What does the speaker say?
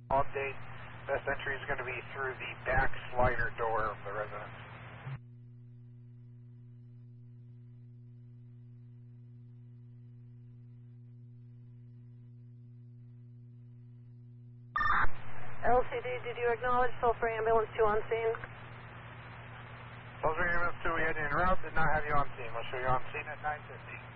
Update, best entry is going to be through the back slider door of the residence. LCD, did you acknowledge Sulphur Ambulance 2 on scene? Sulphur Ambulance 2, we had you en route, did not have you on scene. We'll show you on scene at 9:50.